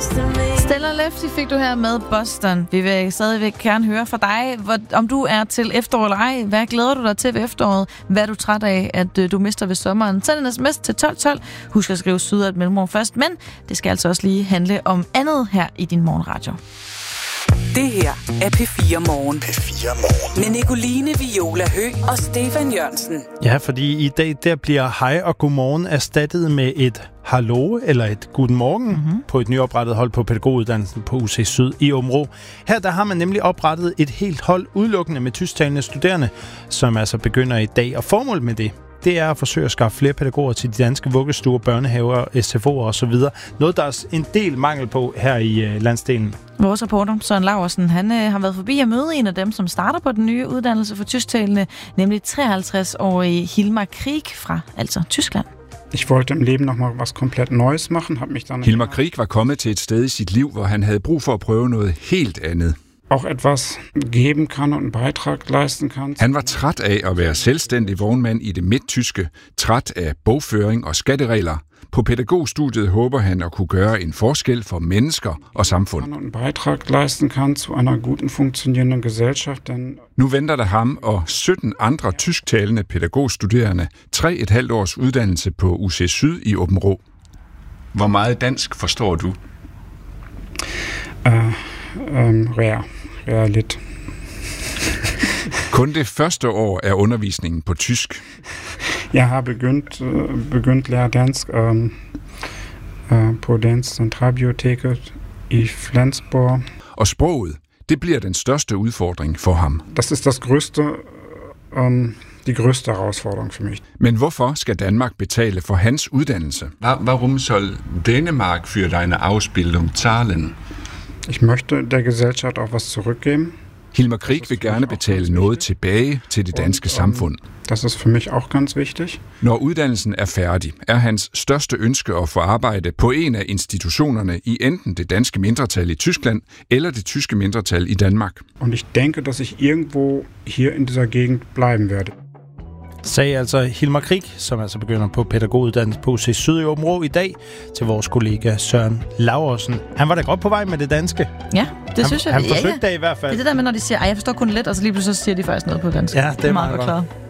Stella Lefty fik du her med Boston. Vi vil stadigvæk gerne høre fra dig, om du er til efterår eller ej. Hvad glæder du dig til ved efteråret? Hvad er du træt af, at du mister ved sommeren? Send en sms til 1212. Husk at skrive syd af et mellemrum først, men det skal altså også lige handle om andet her i din morgenradio. Det her er P4 Morgen. P4 Morgen. Med Nicoline, Viola Høgh og Stefan Jørgensen. Ja, fordi i dag der bliver hej og godmorgen erstattet med et hallo eller et guten morgen på et nyoprettet hold på pædagoguddannelsen på UC Syd i Aabenraa. Her der har man nemlig oprettet et helt hold udelukkende med tysktalende studerende, som altså begynder i dag. Og formålet med det er at forsøge at skaffe flere pædagoger til de danske vuggestuer, børnehaver, SFO'er osv. Noget, der er en del mangel på her i landsdelen. Vores reporter, Søren Laursen, han har været forbi at møde en af dem, som starter på den nye uddannelse for tysktalende, nemlig 53-årige Hilmar Krieg fra altså Tyskland. Ich wollte im Leben noch mal was komplett Neues machen, habe mich dann Hilmar Krieg var kommet til et sted i sit liv, hvor han havde brug for at prøve noget helt andet. auch etwas geben kann und einen Beitrag leisten kann. Han var træt af at være selvstændig vognmand i det midttyske, træt af bogføring og skatteregler. På pædagogstudiet håber han at kunne gøre en forskel for mennesker og samfund. Und einen Beitrag leisten kann zu einer guten funktionierenden Gesellschaft, denn Nu venter der ham og 17 andre tysktalende pædagogstuderende 3,5 års uddannelse på UC Syd i Aabenraa. Hvor meget dansk forstår du? lidt. Kun det første år er undervisningen på tysk. Jeg har begyndt lære dansk på Dansk Centralbiblioteket i Flensborg. Og sproget, det bliver den største udfordring for ham. Das ist die größte Herausforderung für mich. Men hvorfor skal Danmark betale for hans uddannelse? Warum soll Dänemark für deine Ausbildung zahlen? Ich möchte der Gesellschaft auch was zurückgeben. Hilmar Krieg vil gerne betale noget tilbage til det danske samfund. Das ist für mich auch ganz wichtig. Når uddannelsen er færdig, er hans største ønske at få arbejde på en af institutionerne i enten det danske mindretal i Tyskland eller det tyske mindretal i Danmark. Und ich denke, dass ich irgendwo hier in dieser Gegend bleiben werde. Sagde altså Hilmar Krieg, som altså begynder på pædagoguddannelsen på UC Syd i Aabenraa i dag, til vores kollega Søren Laursen. Han var da godt på vej med det danske. Ja, det synes jeg. Han forsøgte det i hvert fald. Det er det der med, når de siger, jeg forstår kun lidt, og så lige pludselig siger de faktisk noget på dansk. Ja, det er meget godt.